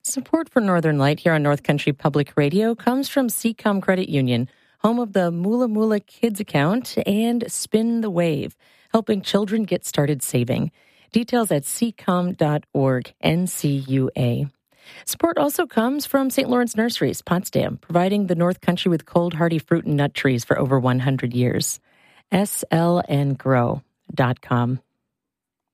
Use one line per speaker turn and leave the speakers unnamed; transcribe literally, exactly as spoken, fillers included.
Support for Northern Light here on North Country Public Radio comes from C COM Credit Union, home of the Mula Mula Kids account, and Spin the Wave, helping children get started saving. Details at c com dot org, N C U A. Support also comes from Saint Lawrence Nurseries, Potsdam, providing the North Country with cold, hardy fruit and nut trees for over one hundred years. S L N grow dot com.